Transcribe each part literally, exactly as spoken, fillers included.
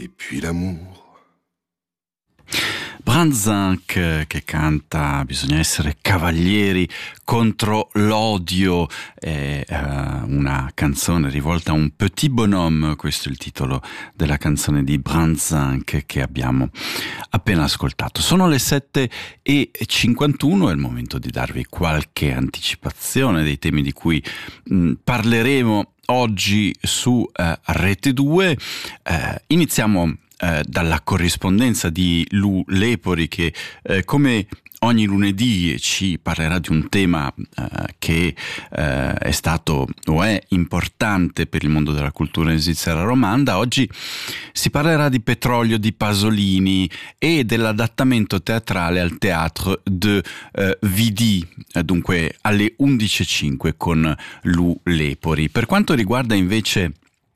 et puis l'amour. Brandtzank che canta bisogna essere cavalieri contro l'odio, è uh, una canzone rivolta a un petit bonhomme, questo è il titolo della canzone di Brandtzank che abbiamo appena ascoltato. Sono le sette e cinquantuno, è il momento di darvi qualche anticipazione dei temi di cui mh, parleremo oggi su uh, Rete due. Uh, iniziamo Eh, dalla corrispondenza di Lu Lepori che eh, come ogni lunedì ci parlerà di un tema eh, che eh, è stato o è importante per il mondo della cultura in Svizzera romanda. Oggi si parlerà di Petrolio di Pasolini e dell'adattamento teatrale al Théâtre de eh, Vidi, eh, dunque alle undici e cinque con Lu Lepori. Per quanto riguarda invece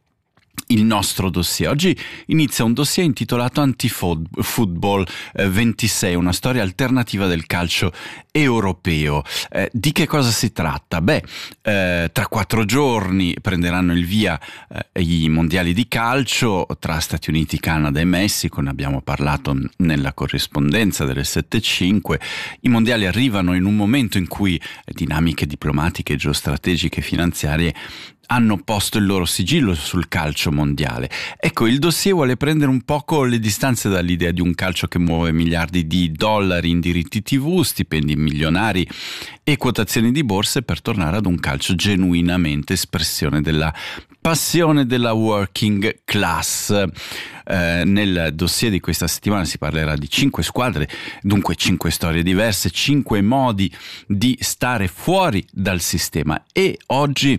il nostro dossier, oggi inizia un dossier intitolato Anti-Football eh, ventisei, una storia alternativa del calcio europeo. Eh, di che cosa si tratta? Beh, eh, tra quattro giorni prenderanno il via eh, i mondiali di calcio tra Stati Uniti, Canada e Messico, ne abbiamo parlato nella corrispondenza delle sette e cinque. I mondiali arrivano in un momento in cui dinamiche diplomatiche, geostrategiche e finanziarie hanno posto il loro sigillo sul calcio mondiale. Ecco, il dossier vuole prendere un poco le distanze dall'idea di un calcio che muove miliardi di dollari in diritti tivù, stipendi milionari e quotazioni di borse, per tornare ad un calcio genuinamente espressione della passione della working class. Eh, nel dossier di questa settimana si parlerà di cinque squadre, dunque cinque storie diverse, cinque modi di stare fuori dal sistema, e oggi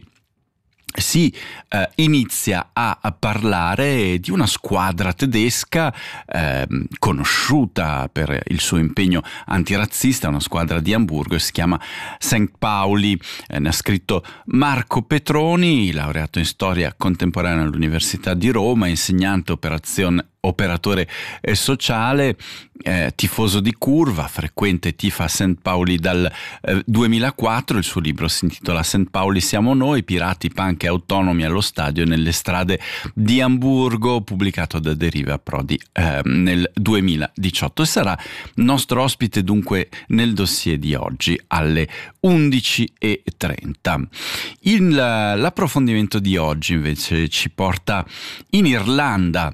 si eh, inizia a, a parlare di una squadra tedesca eh, conosciuta per il suo impegno antirazzista, una squadra di Amburgo, si chiama Sankt Pauli. Eh, ne ha scritto Marco Petroni, laureato in storia contemporanea all'Università di Roma, insegnante operazione operatore sociale, eh, tifoso di curva, frequente tifa Sankt Pauli dal eh, duemilaquattro. Il suo libro si intitola Sankt Pauli siamo noi, pirati, punk e autonomi allo stadio e nelle strade di Amburgo, pubblicato da Deriva Prodi eh, nel duemiladiciotto, e sarà nostro ospite dunque nel dossier di oggi alle undici e trenta. Il, l'approfondimento di oggi invece ci porta in Irlanda.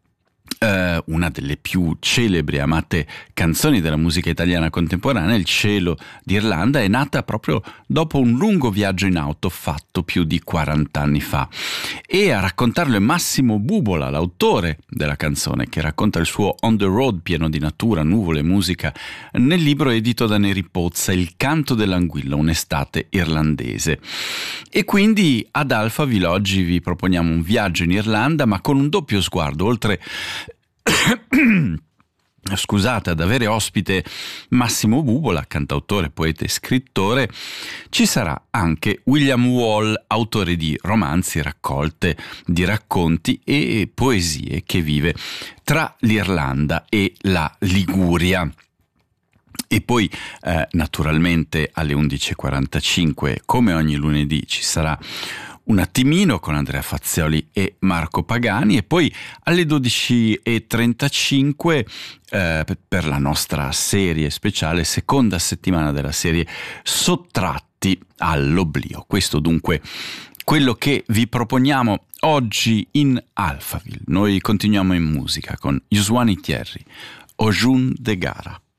Uh, una delle più celebri e amate canzoni della musica italiana contemporanea, Il cielo d'Irlanda, è nata proprio dopo un lungo viaggio in auto fatto più di quaranta anni fa, e a raccontarlo è Massimo Bubola, l'autore della canzone, che racconta il suo on the road pieno di natura, nuvole e musica nel libro edito da Neri Pozza, Il canto dell'anguilla, un'estate irlandese. E quindi ad Alphaville oggi vi proponiamo un viaggio in Irlanda, ma con un doppio sguardo. Oltre Scusate, ad avere ospite Massimo Bubola, cantautore, poeta e scrittore, ci sarà anche William Wall, autore di romanzi, raccolte di racconti e poesie, che vive tra l'Irlanda e la Liguria. E poi eh, naturalmente alle undici e quarantacinque, come ogni lunedì, ci sarà un attimino con Andrea Fazioli e Marco Pagani, e poi alle dodici e trentacinque eh, per la nostra serie speciale, seconda settimana della serie Sottratti all'oblio. Questo dunque quello che vi proponiamo oggi in Alphaville. Noi continuiamo in musica con Youswani Thierry, Ojun de Gara.